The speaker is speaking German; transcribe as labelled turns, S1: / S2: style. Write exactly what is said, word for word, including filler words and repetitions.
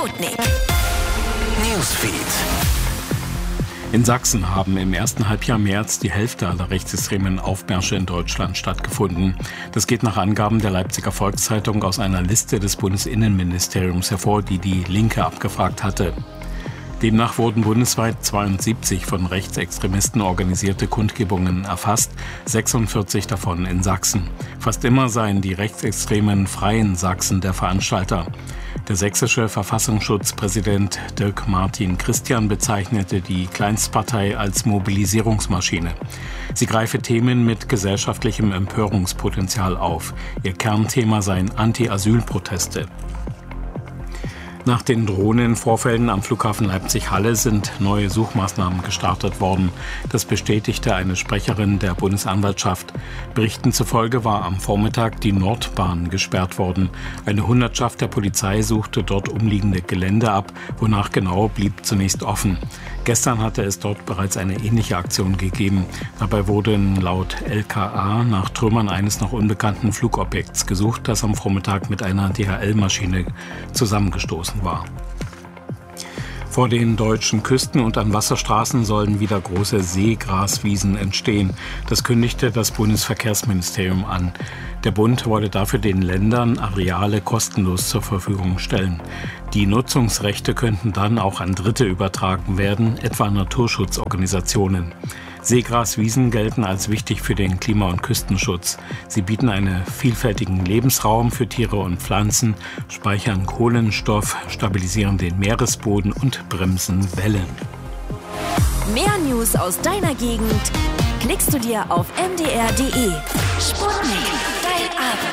S1: Sputnik Newsfeed.
S2: In Sachsen haben im ersten Halbjahr mehr als die Hälfte aller rechtsextremen Aufmärsche in Deutschland stattgefunden. Das geht nach Angaben der Leipziger Volkszeitung aus einer Liste des Bundesinnenministeriums hervor, die die Linke abgefragt hatte. Demnach wurden bundesweit zweiundsiebzig von Rechtsextremisten organisierte Kundgebungen erfasst, sechsundvierzig davon in Sachsen. Fast immer seien die rechtsextremen Freien Sachsen der Veranstalter. Der sächsische Verfassungsschutzpräsident Dirk Martin Christian bezeichnete die Kleinstpartei als Mobilisierungsmaschine. Sie greife Themen mit gesellschaftlichem Empörungspotenzial auf. Ihr Kernthema seien Anti-Asyl-Proteste. Nach den drohenden Vorfällen am Flughafen Leipzig-Halle sind neue Suchmaßnahmen gestartet worden. Das bestätigte eine Sprecherin der Bundesanwaltschaft. Berichten zufolge war am Vormittag die Nordbahn gesperrt worden. Eine Hundertschaft der Polizei suchte dort umliegende Gelände ab, wonach genau blieb zunächst offen. Gestern hatte es dort bereits eine ähnliche Aktion gegeben. Dabei wurden laut L K A nach Trümmern eines noch unbekannten Flugobjekts gesucht, das am Vormittag mit einer D H L-Maschine zusammengestoßen war. Vor den deutschen Küsten und an Wasserstraßen sollen wieder große Seegraswiesen entstehen. Das kündigte das Bundesverkehrsministerium an. Der Bund wolle dafür den Ländern Areale kostenlos zur Verfügung stellen. Die Nutzungsrechte könnten dann auch an Dritte übertragen werden, etwa Naturschutzorganisationen. Seegraswiesen gelten als wichtig für den Klima- und Küstenschutz. Sie bieten einen vielfältigen Lebensraum für Tiere und Pflanzen, speichern Kohlenstoff, stabilisieren den Meeresboden und bremsen Wellen.
S1: Mehr News aus deiner Gegend klickst du dir auf m d r punkt d e. Sputnik, dein Abend.